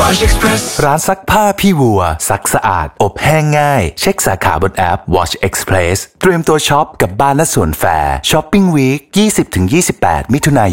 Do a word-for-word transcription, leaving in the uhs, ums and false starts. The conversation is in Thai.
Wash Express ร้านซักผ้าพี่วัวซักสะอาดอบแห้งง่ายเช็คสาขาบนแอป Wash Express เตรียมตัวช็อปกับบ้านและสวนแฟร์ช้อปปิ้งวีค ยี่สิบถึงยี่สิบแปด มิถุนายน